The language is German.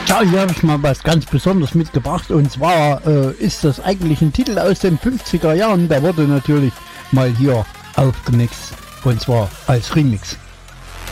Ja, hier habe ich mal was ganz Besonderes mitgebracht, und zwar ist das eigentlich ein Titel aus den 50er Jahren, der wurde natürlich mal hier aufgemixt, und zwar als Remix.